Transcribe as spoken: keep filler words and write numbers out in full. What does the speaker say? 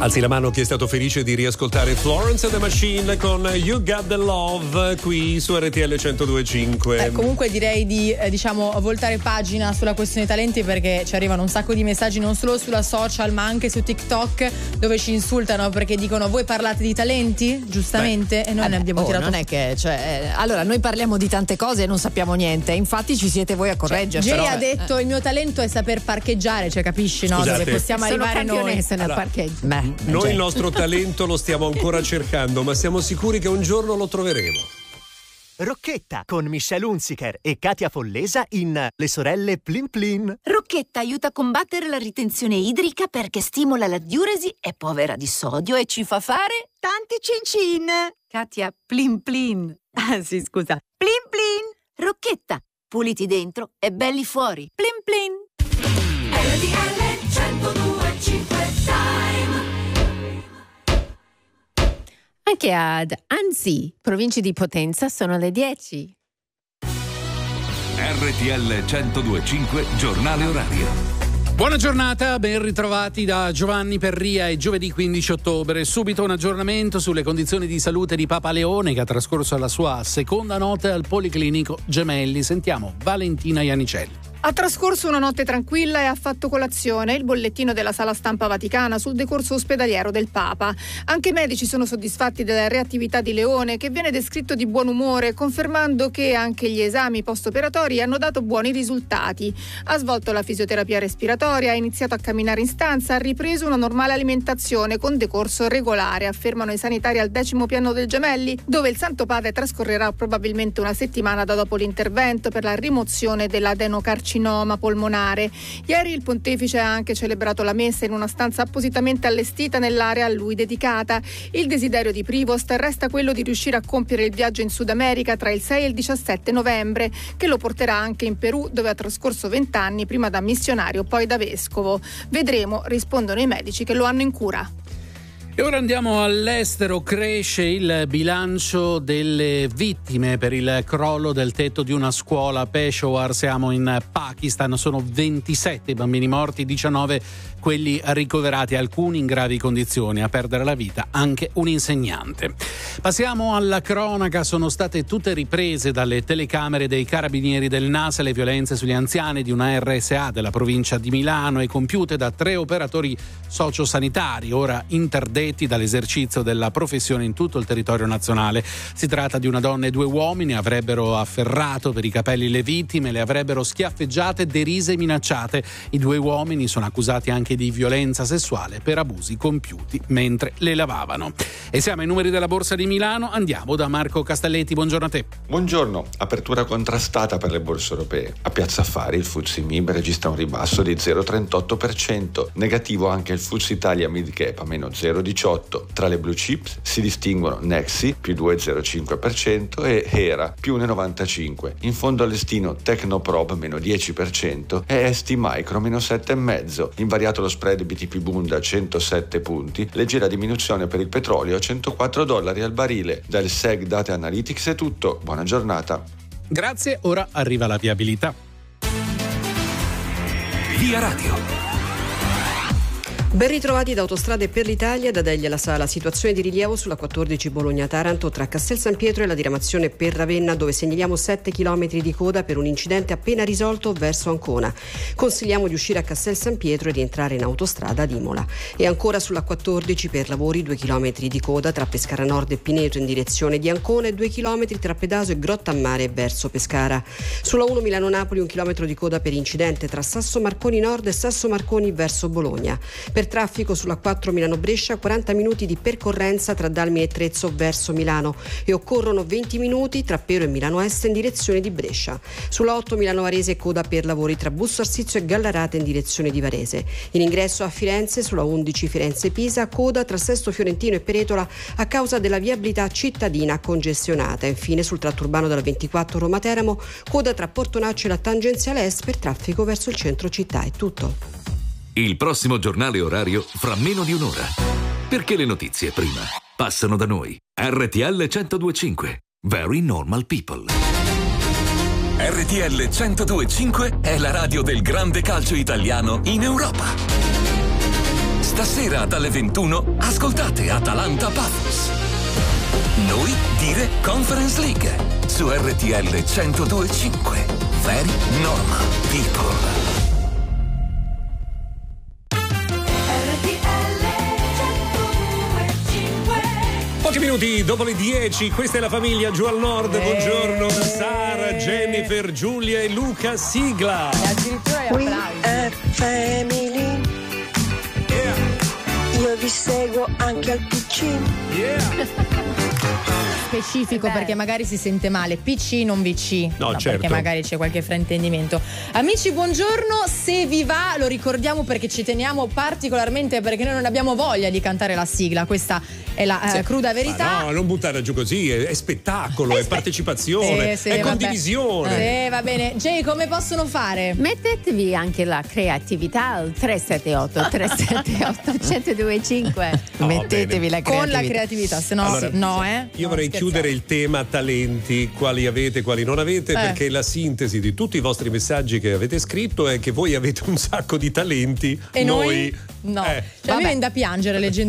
Alzi la mano chi è stato felice di riascoltare Florence and the Machine con You Got the Love qui su R T L centodue e cinque. Eh, comunque direi di eh, diciamo voltare pagina sulla questione talenti, perché ci arrivano un sacco di messaggi non solo sulla social ma anche su TikTok, dove ci insultano perché dicono: voi parlate di talenti, giustamente. Beh, e noi eh ne abbiamo oh, tirato. Non è che, cioè, eh, allora noi parliamo di tante cose e non sappiamo niente, infatti ci siete voi a correggerci. Cioè, Jay però, ha detto eh. il mio talento è saper parcheggiare, cioè capisci, no? Scusate, Dove possiamo sono arrivare noi nel allora, parcheggio. Beh, noi cioè. il nostro talento lo stiamo ancora cercando, ma siamo sicuri che un giorno lo troveremo. Rocchetta con Michelle Hunziker e Katia Follesa in Le sorelle Plin Plin. Rocchetta aiuta a combattere la ritenzione idrica perché stimola la diuresi, è povera di sodio e ci fa fare tanti cin cin. Katia, plin plin. Ah sì, scusa. Plin plin. Rocchetta, puliti dentro e belli fuori. Plin plin. R T L centodue e cinque Time. Anche ad Anzi, province di Potenza, sono le dieci. R T L centodue e cinque, giornale orario. Buona giornata, ben ritrovati da Giovanni Perria. È giovedì quindici ottobre. Subito un aggiornamento sulle condizioni di salute di Papa Leone, che ha trascorso la sua seconda notte al Policlinico Gemelli. Sentiamo Valentina Iannicelli. Ha trascorso una notte tranquilla e ha fatto colazione. Il bollettino della Sala Stampa Vaticana sul decorso ospedaliero del Papa. Anche i medici sono soddisfatti della reattività di Leone, che viene descritto di buon umore, confermando che anche gli esami post-operatori hanno dato buoni risultati. Ha svolto la fisioterapia respiratoria, ha iniziato a camminare in stanza, ha ripreso una normale alimentazione con decorso regolare, affermano i sanitari al decimo piano del Gemelli, dove il Santo Padre trascorrerà probabilmente una settimana da dopo l'intervento per la rimozione dell'adenocarcinoma polmonare. Ieri il pontefice ha anche celebrato la messa in una stanza appositamente allestita nell'area a lui dedicata. Il desiderio di Prevost resta quello di riuscire a compiere il viaggio in Sud America tra il sei e il diciassette novembre, che lo porterà anche in Perù, dove ha trascorso vent'anni, prima da missionario, poi da vescovo. Vedremo, rispondono i medici che lo hanno in cura. E ora andiamo all'estero. Cresce il bilancio delle vittime per il crollo del tetto di una scuola a Peshawar. Siamo in Pakistan, sono ventisette i bambini morti, diciannove quelli ricoverati, alcuni in gravi condizioni, a perdere la vita anche un insegnante. Passiamo alla cronaca. Sono state tutte riprese dalle telecamere dei carabinieri del N A S le violenze sugli anziani di una R S A della provincia di Milano e compiute da tre operatori sociosanitari, ora interdetti dall'esercizio della professione in tutto il territorio nazionale. Si tratta di una donna e due uomini. Avrebbero afferrato per i capelli le vittime, le avrebbero schiaffeggiate, derise e minacciate. I due uomini sono accusati anche di violenza sessuale per abusi compiuti mentre le lavavano. E siamo ai numeri della Borsa di Milano. Andiamo da Marco Castelletti. Buongiorno a te. Buongiorno. Apertura contrastata per le borse europee. A Piazza Affari il F T S E M I B registra un ribasso di zero virgola trentotto per cento. Negativo anche il F T S E Italia Mid Cap a meno zero virgola diciotto. Tra le blue chips si distinguono Nexi più due virgola zero cinque per cento e Hera più uno virgola novantacinque. In fondo al listino Tecnoprobe meno dieci per cento e S T Micro meno sette virgola cinque. Invariato lo spread B T P Bund a centosette punti, leggera diminuzione per il petrolio a centoquattro dollari al barile. Dal S E G Data Analytics è tutto. Buona giornata. Grazie, ora arriva la viabilità. Via Radio. Ben ritrovati da Autostrade per l'Italia, da Deglia alla Sala. Situazione di rilievo sulla quattordici Bologna-Taranto tra Castel San Pietro e la diramazione per Ravenna, dove segnaliamo sette chilometri di coda per un incidente appena risolto verso Ancona. Consigliamo di uscire a Castel San Pietro e di entrare in autostrada ad Imola. E ancora sulla quattordici per lavori due chilometri di coda tra Pescara Nord e Pineto in direzione di Ancona e due chilometri tra Pedaso e Grottammare verso Pescara. Sulla uno Milano-Napoli un chilometro di coda per incidente tra Sasso Marconi Nord e Sasso Marconi verso Bologna. Per traffico sulla quattro Milano-Brescia, quaranta minuti di percorrenza tra Dalmine e Trezzo verso Milano e occorrono venti minuti tra Pero e Milano Est in direzione di Brescia. Sulla otto Milano-Varese coda per lavori tra Busto Arsizio e Gallarate in direzione di Varese. In ingresso a Firenze sulla undici Firenze-Pisa coda tra Sesto Fiorentino e Peretola a causa della viabilità cittadina congestionata. Infine sul tratto urbano della ventiquattro Roma-Teramo coda tra Portonaccio e la tangenziale est per traffico verso il centro città. È tutto. Il prossimo giornale orario fra meno di un'ora. Perché le notizie prima passano da noi. R T L centodue e cinque. Very Normal People. R T L centodue e cinque è la radio del grande calcio italiano in Europa. Sta Stasera dalle ventuno ascoltate Atalanta Paphos. Noi dire Conference League su R T L centodue e cinque. Very Normal People. Pochi minuti dopo le dieci, questa è la famiglia giù al nord. Eh. Buongiorno da Sara, Jennifer, Giulia e Luca. Sigla. E addirittura gli We applausi. are family. Yeah. Io vi seguo anche al P C. Yeah. Specifico perché magari si sente male. P C non V C. No, certo. Perché magari c'è qualche fraintendimento. Amici, buongiorno. Se vi va, lo ricordiamo perché ci teniamo particolarmente, perché noi non abbiamo voglia di cantare la sigla. Questa è la Sì. eh, cruda verità. Ma no, non buttare giù così, è, è spettacolo, è, partecipazione, Sì, sì, è vabbè. condivisione. Eh, va bene. Jay, come possono fare? Mettetevi anche la creatività al tre sette otto tre sette otto uno zero due cinque. Oh, Mettetevi bene. la creatività. Con la creatività, se no, Allora, no, eh. Io No, vorrei scherziamo. chiudere il tema talenti, quali avete, quali non avete, Eh. perché la sintesi di tutti i vostri messaggi che avete scritto è che voi avete un sacco di talenti. E noi? No. Eh. Cioè, a me viene da piangere leggendo